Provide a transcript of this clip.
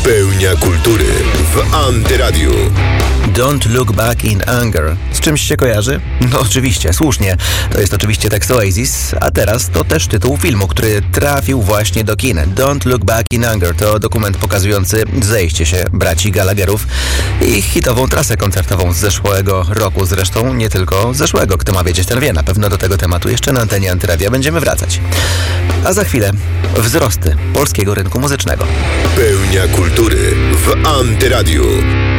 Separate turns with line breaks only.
Pełnia kultury w Antyradiu.
Don't Look Back in Anger. Z czymś się kojarzy? No oczywiście, słusznie. To jest oczywiście tekst Oasis, a teraz to też tytuł filmu, który trafił właśnie do kin. Don't Look Back in Anger to dokument pokazujący zejście się braci Gallagherów i ich hitową trasę koncertową z zeszłego roku. Zresztą nie tylko zeszłego. Kto ma wiedzieć, ten wie. Na pewno do tego tematu jeszcze na antenie Antyradia będziemy wracać. A za chwilę wzrosty polskiego rynku muzycznego.
Pełnia kultury w Antyradiu.